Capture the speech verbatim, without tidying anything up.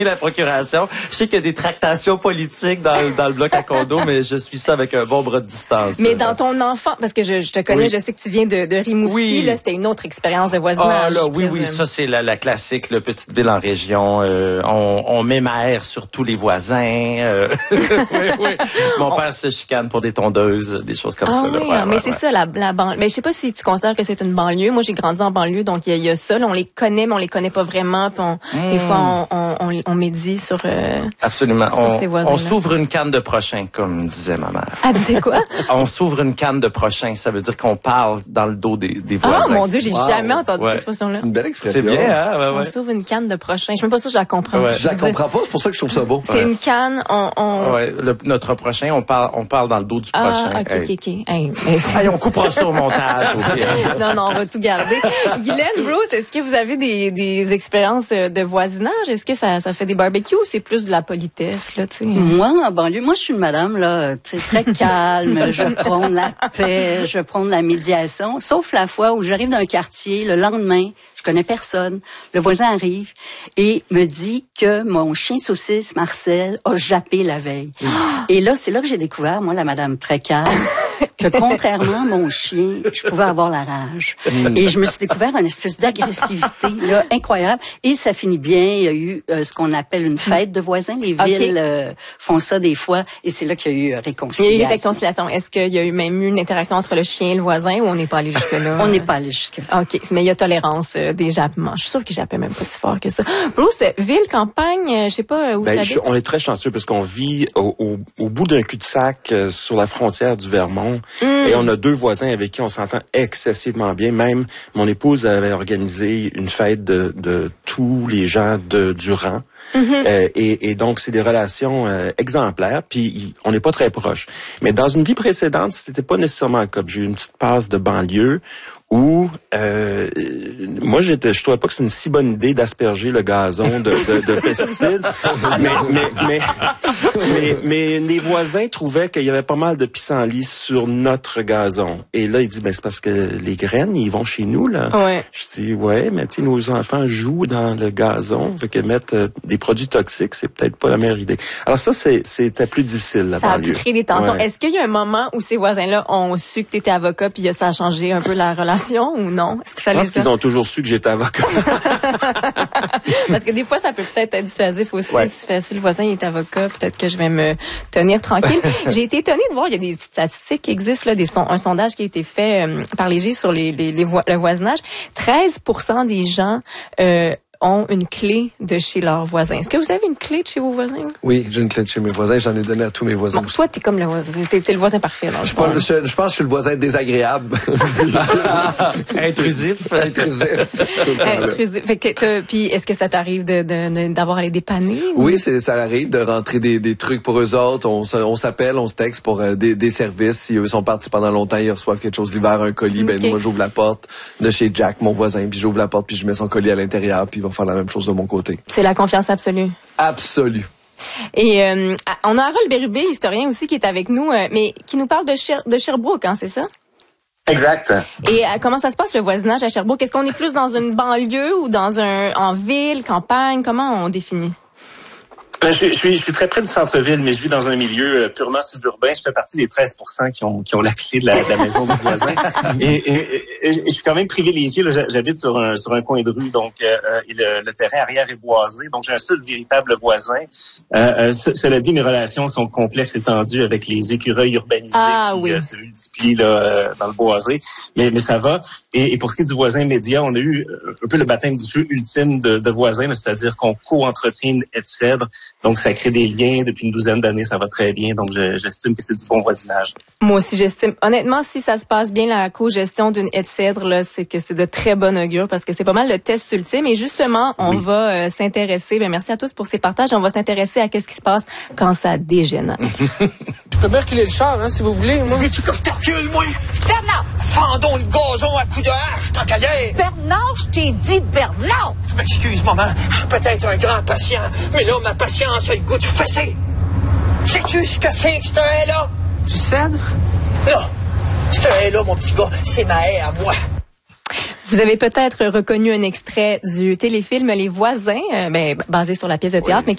la procuration. Je sais qu'il y a des tractations politiques dans, dans le bloc à condo, mais je suis ça avec un bon bras de distance. Mais dans ton enfant, parce que je, je te connais, oui. je sais que tu viens de, de Rimouski, oui. là, c'était une autre expérience de voisinage. Ah, là, oui, oui, ça c'est la, la classique, la petite ville en région. Euh, on, on met ma air sur tous les voisins. Euh, oui, oui. Mon on... père se chicane pour des tondeuses, des choses comme ah, ça. Oui, là. Ouais, mais ouais, c'est ouais. ça, la, la banlieue. Mais je sais pas si tu considères que c'est une banlieue. Moi, j'ai grandi en banlieue, donc il y, y a ça. Là, on les connaît, mais on les connaît pas vraiment. Puis on, mmh. des fois, on, on, on, on médit sur. Euh, Absolument. Sur on, ces voisins-là. On s'ouvre une canne de prochain, comme disait ma mère. Ah, tu sais quoi? On s'ouvre une canne de prochain. Ça veut dire qu'on parle dans le dos des, des voisins. Ah, mon Dieu, j'ai wow. jamais entendu ouais. cette expression-là. C'est une belle expression. C'est bien, hein? Ouais, ouais. On s'ouvre une canne de prochain. Je suis même pas sûre que je la comprends. Ouais. Je la comprends pas, c'est pour ça que je trouve ça beau. C'est ouais. une canne, on... on... Ouais, le, notre prochain, on parle, on parle dans le dos du ah, prochain. OK, hey. OK, OK. Hey, mais hey, on coupera ça au montage. Okay. Non, non, on va tout garder. Guylaine, Bruce, est-ce que vous avez des, des expériences de voisinage? Est-ce que ça, ça fait des barbecues ou c'est plus de la politesse, là, tu sais? Moi, en banlieue, moi, je suis une madame, là, tu sais, très calme. Je prône la paix, je prône la médiation. Sauf la fois où j'arrive dans un quartier, le lendemain, je connais personne. Le voisin arrive et me dit que mon chien saucisse, Marcel, a jappé la veille. Mmh. Et là, c'est là que j'ai découvert, moi, la madame très calme, que contrairement à mon chien, je pouvais avoir la rage. Mmh. Et je me suis découvert une espèce d'agressivité, là, incroyable. Et ça finit bien. Il y a eu euh, ce qu'on appelle une fête de voisins. Les okay. villes euh, font ça des fois. Et c'est là qu'il y a eu euh, réconciliation. Il y a eu réconciliation. Est-ce qu'il y a eu même eu une interaction entre le chien et le voisin ou on n'est pas allé jusque-là? On n'est pas allé jusque-là. OK. Mais il y a tolérance euh, des jappements. Je suis sûre qu'ils jappaient même pas si fort que ça. Bruce, ville, campagne, je sais pas où ben, tu On est très chanceux parce qu'on vit au, au, au bout d'un cul-de-sac euh, sur la frontière du Vermont. Mm. Et on a deux voisins avec qui on s'entend excessivement bien. Même mon épouse avait organisé une fête de, de tous les gens de, du rang. Mm-hmm. Euh, et, et donc, c'est des relations euh, exemplaires, puis y, on n'est pas très proches. Mais dans une vie précédente, c'était pas nécessairement le cas. J'ai eu une petite passe de banlieue où euh, moi j'étais, je trouvais pas que c'est une si bonne idée d'asperger le gazon de, de, de pesticides, mais, mais, mais, mais, mais les voisins trouvaient qu'il y avait pas mal de pissenlit sur notre gazon. Et là, il dit, ben c'est parce que les graines, ils vont chez nous, là. Ouais. Je dis, ouais, mais tu sais, nos enfants jouent dans le gazon, fait que mettre euh, des produits toxiques, c'est peut-être pas la meilleure idée. Alors ça, c'est, c'était plus difficile, la Ça banlieue. a pu créer des tensions. Ouais. Est-ce qu'il y a un moment où ces voisins-là ont su que tu étais avocat, puis ça a changé un peu la relation? Ou non? Est-ce que ça Je les pense qu'ils ont toujours su que j'étais avocat. Parce que des fois, ça peut peut-être être dissuasif aussi. Ouais. Si tu fais, si le voisin est avocat, peut-être que je vais me tenir tranquille. J'ai été étonnée de voir, il y a des statistiques qui existent, là, des son, un sondage qui a été fait euh, par Léger sur les, les, les vo- le voisinage. treize pour cent des gens euh, ont une clé de chez leurs voisins. Est-ce que vous avez une clé de chez vos voisins? Oui, j'ai une clé de chez mes voisins. J'en ai donné à tous mes voisins Bon, aussi. toi, t'es comme le voisin. T'es, t'es le voisin parfait. Dans je, pense, je, je pense que je suis le voisin désagréable. Intrusif. Intrusif. Intrusif. Fait que puis est-ce que ça t'arrive de, de, de d'avoir à les dépanner? Ou? Oui, c'est, ça arrive de rentrer des, des trucs pour eux autres. On, on s'appelle, on se texte pour euh, des, des services. Si eux sont partis pendant longtemps, ils reçoivent quelque chose l'hiver, un colis. Okay. Ben moi, j'ouvre la porte de chez Jack, mon voisin, puis j'ouvre la porte, puis je mets son colis à l'intérieur, puis il va faire la même chose de mon côté. C'est la confiance absolue. Absolue. Et euh, on a Harold Bérubé, historien aussi, qui est avec nous, euh, mais qui nous parle de, Cher- de Sherbrooke, hein, c'est ça? Exact. Et euh, comment ça se passe le voisinage à Sherbrooke? Est-ce qu'on est plus dans une banlieue ou dans un en ville, campagne? Comment on définit? Je suis, je, suis, je suis très près du centre-ville, mais je vis dans un milieu euh, purement suburbain. Je fais partie des treize pour cent qui ont, qui ont la clé de la, de la maison du voisin. Et, et, et, et je suis quand même privilégié. Là, j'habite sur un, sur un coin de rue, donc euh, et le, le terrain arrière est boisé. Donc, j'ai un seul véritable voisin. Euh, euh, cela dit, mes relations sont complexes et tendues avec les écureuils urbanisés ah, qui oui. euh, se multiplient là, euh, dans le boisé. Mais, mais ça va. Et, et pour ce qui est du voisin média, on a eu un peu le baptême du feu ultime de, de voisins, là, c'est-à-dire qu'on co-entretient une haie de cèdre. Donc, ça crée des liens depuis une douzaine d'années, ça va très bien. Donc, je, j'estime que c'est du bon voisinage. Moi aussi, j'estime. Honnêtement, si ça se passe bien, la co-gestion d'une haie de cèdre, là, c'est que c'est de très bon augure parce que c'est pas mal le test ultime. Et justement, on oui. va euh, s'intéresser. Ben, merci à tous pour ces partages. On va s'intéresser à qu'est-ce qui se passe quand ça dégénère. Je peux bien reculer le char, hein, si vous voulez. Moi. Veux-tu que je te recule, moi? Bernard! Fendons le gazon à coups de hache, tant qu'à y être. Bernard, je t'ai dit Bernard! Je m'excuse, maman. Je suis peut-être un grand patient, mais là, ma patience a le goût de fesser. Sais-tu ce que c'est que cette haie-là? Tu cèdes? Non. Cette haie-là, mon petit gars, c'est ma haie à moi. Vous avez peut-être reconnu un extrait du téléfilm Les Voisins, euh, ben, basé sur la pièce de théâtre, oui. mais